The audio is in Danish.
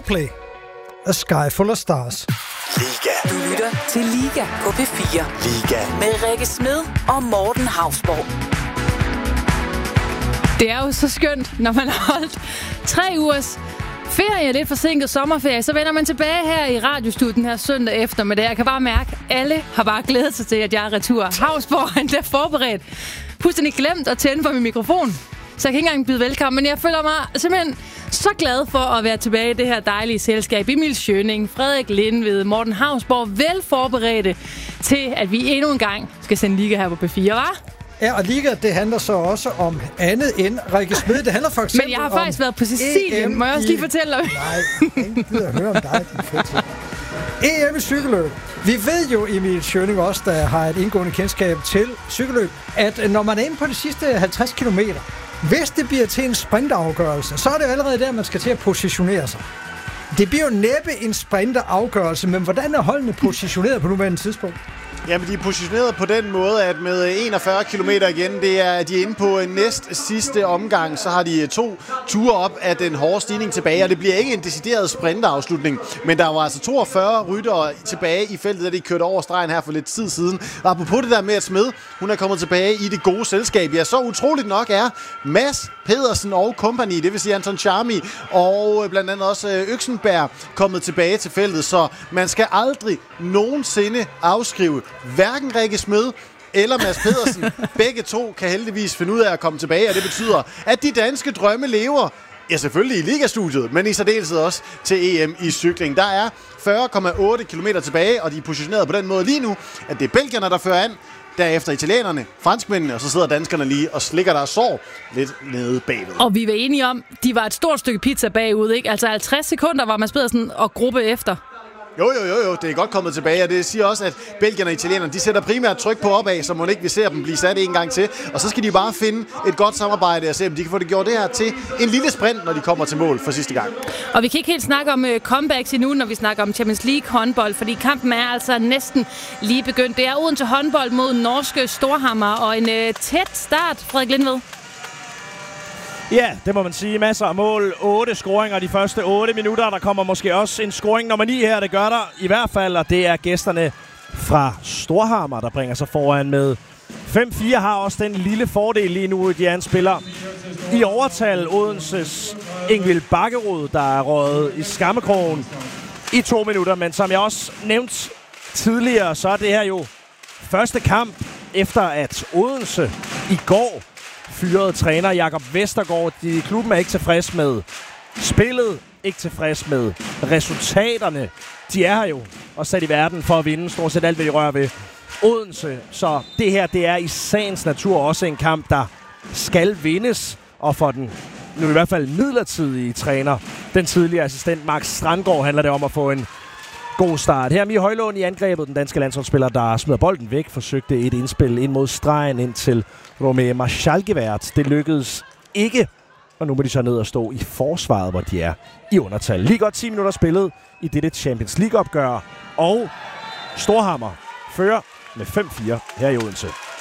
Coldplay, A Sky Full of Stars. Liga. Du lytter til Liga på P4. Liga. Med Rikke Smed og Morten Hausborg. Det er jo så skønt, når man har holdt 3 ugers ferie, lidt forsinket sommerferie, så vender man tilbage her i radiostudiet her søndag eftermiddag. Jeg kan bare mærke, at alle har bare glædet sig til, at jeg er retur. Hausborg, han er forberedt. Fuldstændig glemt at tænde på min mikrofon, så jeg kan ikke engang byde velkommen. Men jeg føler mig simpelthen så glad for at være tilbage i det her dejlige selskab. Emil Schøning, Frederik Lindved, Morten Hausborg, vel forberedte til, at vi endnu en gang skal sende Liga her på P4, hva'? Ja, og Liga, det handler så også om andet end Rikke Smed. Det handler for eksempel om... Men jeg har faktisk været på Sicilien. Må jeg også lige fortælle dig? Nej, ingen gider at høre om dig, din fedt. EM i cykelløb. Vi ved jo, Emil Schøning også, der har et indgående kendskab til cykelløb, at når man er inde på de sidste 50 kilometer, hvis det bliver til en sprintafgørelse, så er det allerede der, man skal til at positionere sig. Det bliver jo næppe en sprinterafgørelse, men hvordan er holdene positioneret på nuværende tidspunkt? Jamen, de er positioneret på den måde, at med 41 kilometer igen, de er inde på næst sidste omgang, så har de 2 ture op af den hårde stigning tilbage, og det bliver ikke en decideret sprinterafslutning, men der var altså 42 ryttere tilbage i feltet, da de kørte over stregen her for lidt tid siden. Og apropos det der med at Smed, hun er kommet tilbage i det gode selskab. Ja, så utroligt nok er Mads Pedersen og company, det vil sige Anton Charmi og blandt andet også Øksenberg, kommet tilbage til feltet, så man skal aldrig nogensinde afskrive hverken Rikke Smed eller Mads Pedersen. Begge to kan heldigvis finde ud af at komme tilbage, og det betyder, at de danske drømme lever. Ja, selvfølgelig i ligastudiet, men i særdeleshed også til EM i cykling. Der er 40,8 km tilbage, og de er positioneret på den måde lige nu, at det er belgierne, der fører an. Derefter italienerne, franskmændene, og så sidder danskerne lige og slikker deres sår lidt nede bagved. Og vi var enige om, de var et stort stykke pizza bagud, ikke? Altså 50 sekunder var Mads Pedersen og gruppe efter. Jo, det er godt kommet tilbage, og det siger også, at belgierne og italienerne, de sætter primært tryk på opad, så må ikke vi ser dem blive sat en gang til. Og så skal de bare finde et godt samarbejde og se, om de kan få det gjort det her til en lille sprint, når de kommer til mål for sidste gang. Og vi kan ikke helt snakke om comebacks endnu, når vi snakker om Champions League håndbold, fordi kampen er altså næsten lige begyndt. Det er Odense håndbold mod norske Storhamar, og en tæt start, Frederik Lindved. Ja, det må man sige. Masser af mål. 8 scoringer de første 8 minutter. Der kommer måske også en scoring nummer 9 her. Det gør der i hvert fald, og det er gæsterne fra Storhamar, der bringer sig foran med 5-4. Har også den lille fordel lige nu, de er en spiller i overtal. Odenses Ingvild Bakkerud, der er røget i skammekrogen i 2 minutter. Men som jeg også nævnte tidligere, så er det her jo første kamp, efter at Odense i går fyrede træner Jakob Vestergaard. Klubben er ikke tilfreds med spillet, ikke tilfreds med resultaterne. De er her jo og sat i verden for at vinde stort set alt, hvad de rører ved Odense. Så det her, det er i sagens natur også en kamp, der skal vindes. Og for den nu i hvert fald midlertidige træner, den tidligere assistent Max Strandgaard, handler det om at få en god start. Her Mie Højlund i angrebet, den danske landsholdsspiller, der smider bolden væk, forsøgte et indspil ind mod stregen ind til Romeo Marschalgevært. Det lykkedes ikke, og nu må de så ned og stå i forsvaret, hvor de er i undertal. Lige godt 10 minutter spillet i dette Champions League-opgør, og Storhamar fører med 5-4 her i Odense.